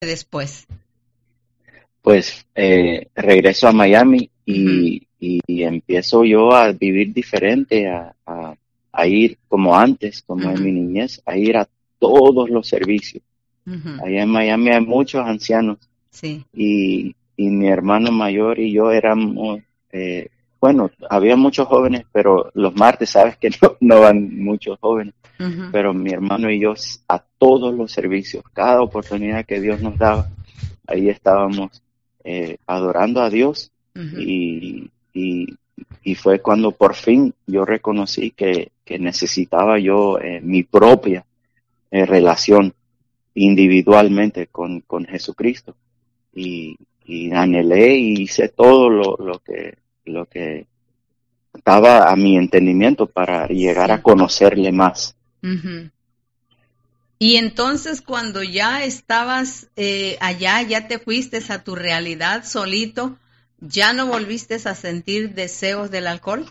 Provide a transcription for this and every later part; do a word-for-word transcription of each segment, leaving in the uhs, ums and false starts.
después? Pues eh, regreso a Miami Ujú, y, y, y empiezo yo a vivir diferente, a, a, a ir como antes, como en mi ujú, niñez, a ir a todos los servicios. ujú. Allá en Miami hay muchos ancianos Sí. y, y mi hermano mayor y yo éramos, eh, bueno, había muchos jóvenes, pero los martes sabes que no, no van muchos jóvenes, Ujú, pero mi hermano y yo a todos los servicios, cada oportunidad que Dios nos daba, ahí estábamos eh, adorando a Dios ujú. y, y, y fue cuando por fin yo reconocí que, que necesitaba yo eh, mi propia eh, relación individualmente con, con Jesucristo y, y anhelé y hice todo lo, lo que lo que estaba a mi entendimiento para llegar a Sí. conocerle más. Ujú. Y entonces cuando ya estabas eh, allá, ya te fuiste a tu realidad solito, ¿ya no volviste a sentir deseos del alcohol?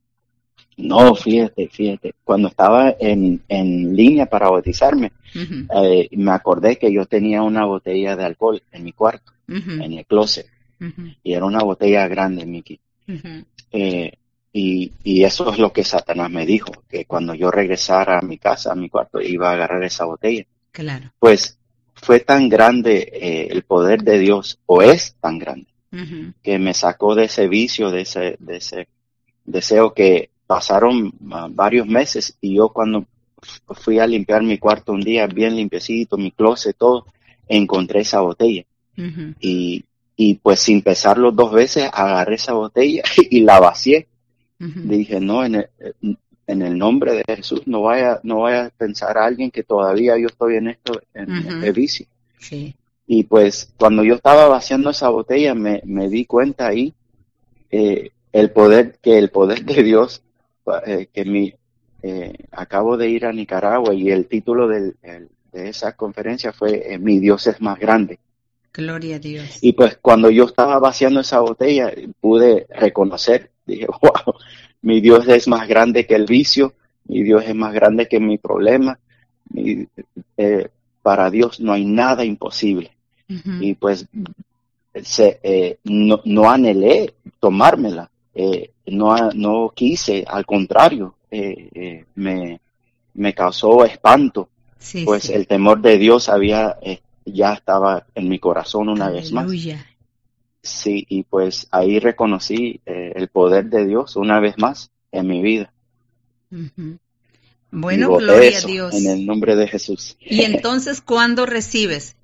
No, fíjate, fíjate, cuando estaba en, en línea para bautizarme, Ujú, eh, me acordé que yo tenía una botella de alcohol en mi cuarto, ujú, en el closet, ujú, y era una botella grande, Mickey. ujú. Eh, y, y eso es lo que Satanás me dijo, que cuando yo regresara a mi casa, a mi cuarto, iba a agarrar esa botella. Claro. Pues fue tan grande eh, el poder de Dios, o es tan grande, Ujú, que me sacó de ese vicio, de ese, de ese deseo que pasaron uh, varios meses y yo cuando fui a limpiar mi cuarto un día, bien limpiecito, mi closet, todo, encontré esa botella ujú, y, y pues sin pesarlo dos veces, agarré esa botella y la vacié. ujú. Dije, no, en el, en el nombre de Jesús, no vaya, no vaya a pensar a alguien que todavía yo estoy en esto, en este Ujú. vicio. Sí. Y pues cuando yo estaba vaciando esa botella, me, me di cuenta ahí eh, el poder, que el poder de Dios, eh, que mi, eh, acabo de ir a Nicaragua y el título del, el, de esa conferencia fue eh, Mi Dios es más grande. Gloria a Dios. Y pues cuando yo estaba vaciando esa botella, pude reconocer, dije, wow, mi Dios es más grande que el vicio, mi Dios es más grande que mi problema, mi, eh, para Dios no hay nada imposible. Ujú. Y pues se, eh, no, no anhelé tomármela, eh, no, no quise, al contrario, eh, eh, me, me causó espanto, Sí, pues sí. el temor de Dios había, eh, ya estaba en mi corazón una vez más. Aleluya. Sí, y pues ahí reconocí eh, el poder de Dios una vez más en mi vida Ujú. y Bueno, voté gloria a eso en Dios. el nombre de Jesús. ¿Y entonces cuándo recibes?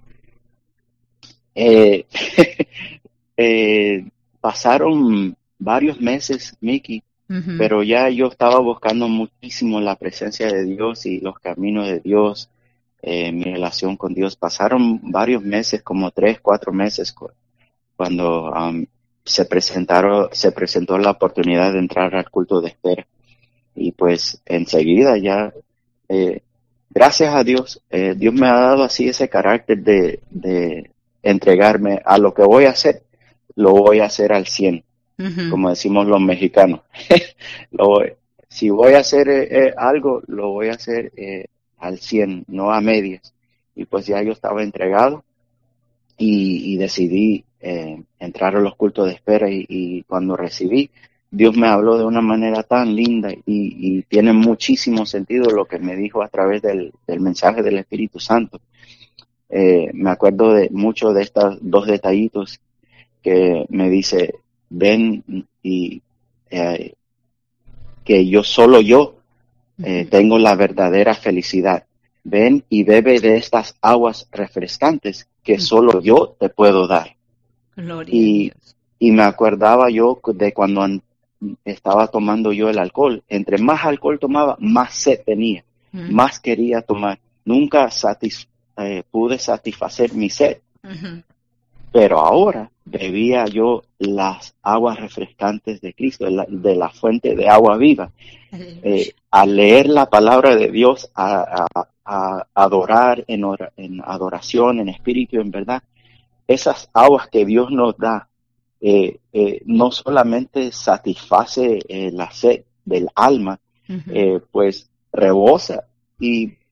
Eh, eh, pasaron varios meses, Mickey, Ujú, pero ya yo estaba buscando muchísimo la presencia de Dios y los caminos de Dios, eh, mi relación con Dios. Pasaron varios meses, como tres, cuatro meses, cu- cuando um, se presentaron, se presentó la oportunidad de entrar al culto de espera. Y pues enseguida ya, eh, gracias a Dios, eh, Dios me ha dado así ese carácter de, de entregarme a lo que voy a hacer, lo voy a hacer al cien, ujú. como decimos los mexicanos. Lo voy- si voy a hacer eh, eh, algo, lo voy a hacer eh, al cien, no a medias. Y pues ya yo estaba entregado y, y decidí eh, entrar a los cultos de espera y, y cuando recibí, Dios me habló de una manera tan linda y, y tiene muchísimo sentido lo que me dijo a través del, del mensaje del Espíritu Santo. Eh, me acuerdo de muchos de estos dos detallitos que me dice, ven y eh, que yo solo yo eh, Ujú. tengo la verdadera felicidad. Ven y bebe de estas aguas refrescantes que Ujú. solo yo te puedo dar. Gloria a Y, Dios. y me acordaba yo de cuando an- estaba tomando yo el alcohol. Entre más alcohol tomaba, más sed tenía, Mm, más quería tomar. Nunca satis- eh, pude satisfacer mi sed, ujú. pero ahora bebía yo las aguas refrescantes de Cristo, de la, de la fuente de agua viva. Aleluya. Eh, al leer la palabra de Dios, a, a- a adorar en, ora- en adoración, en espíritu, en verdad, esas aguas que Dios nos da, eh, eh, no solamente satisface eh, la sed del alma, Ujú. eh, pues rebosa y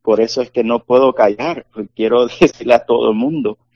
por eso es que no puedo callar, pues quiero decirle a todo el mundo